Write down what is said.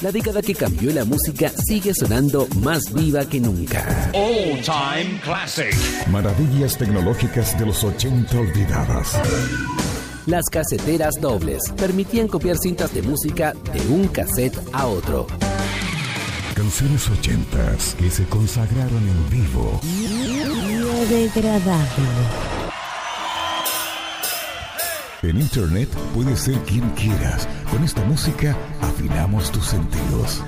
La década que cambió la música sigue sonando más viva que nunca. All Time Classic. Maravillas tecnológicas de los 80 olvidadas. Las caseteras dobles permitían copiar cintas de música de un cassette a otro. Canciones 80s que se consagraron en vivo. Biodegradable. En Internet puedes ser quien quieras. Con esta música afinamos tus sentidos.